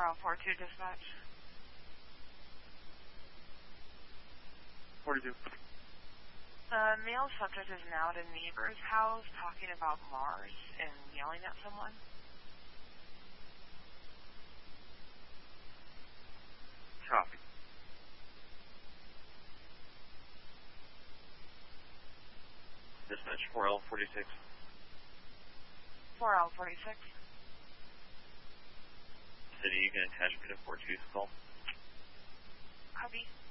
4L42 dispatch. 42. The male subject is now at a neighbor's house talking about Mars and yelling at someone. Copy. Dispatch 4L46. 4L46. City, you can attach me to 42's call. Copy.